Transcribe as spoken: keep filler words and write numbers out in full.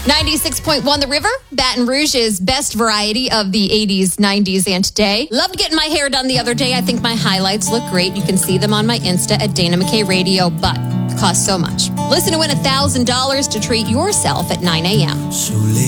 ninety-six point one The River, Baton Rouge's best variety of the eighties, nineties, and today. Loved getting my hair done the other day. I think my highlights look great. You can see them on my Insta at Dana McKay Radio, but it costs so much. Listen to win one thousand dollars to treat yourself at nine a.m.